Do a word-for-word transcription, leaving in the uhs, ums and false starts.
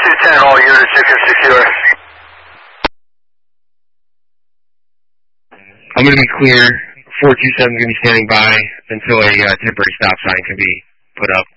two ten, all units, you can secure. I'm going to be clear. four two seven is going to be standing by until a uh, temporary stop sign can be put up.